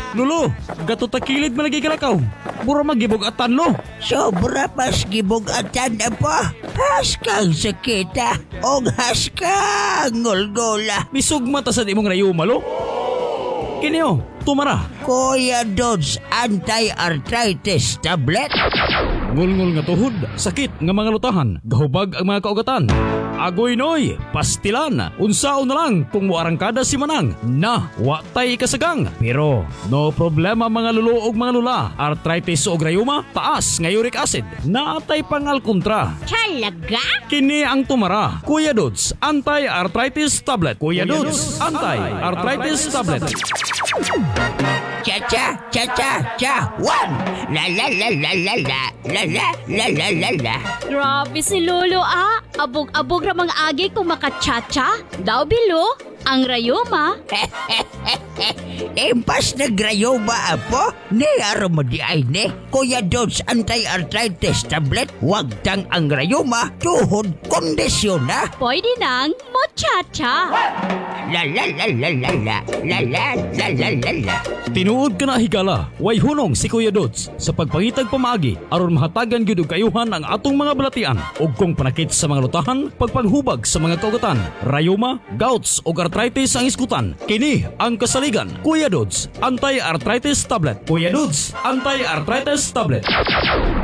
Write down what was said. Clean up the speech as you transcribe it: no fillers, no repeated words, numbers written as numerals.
Lolo, gato takilid malagi kalakaw. Mura magibog atan lo. Sobra pas gibugatan na po. Haskang sakita. O haskang ngulgola. Misugma ta sa di mong rayuma lo. Kinyo, tumara. Kuya Dodds anti-arthritis tablet. Ngulngul nga tuhod, sakit nga mga lutahan, gahubag ang mga kaugatan. Agoy noy, pastilan, unsaon na lang kung muarangkada si Manang na watay kasagang. Pero no problema mga lulo og mga lula, arthritis o rayuma, taas nga uric acid, naatay pangal kontra. Talaga? Kini ang tumara, Kuya Dodds anti-arthritis tablet. Kuya Dodds anti-arthritis tablet. Cha-cha, cha-cha-cha, one! La-la-la-la-la-la, la-la-la-la-la-la. Grabe si Lolo Abog-abog ra mga agi kung makachacha. Daw bilo, ang rayuma. Impas nagrayo ba apo? Ni aramadi ay ne. Kuya Dodds anti-arthritis tablet. Wag tang ang rayuma. Tuhod kondisyon na. Pwede nang mochacha. La-la-la-la-la-la, la-la-la-la-la-la. Tinuod ka na higala, way hunong si Kuya Dodds sa pagpangitag pamaagi aron mahatagan gyud og kayuhan ang atong mga balatian ug kung panakit sa mga lutahan, pagpanghubag sa mga kaugatan, rayuma, gouts ug arthritis ang iskutan. Kini ang kasaligan, Kuya Dodds anti-arthritis tablet. Kuya Dodds anti-arthritis tablet.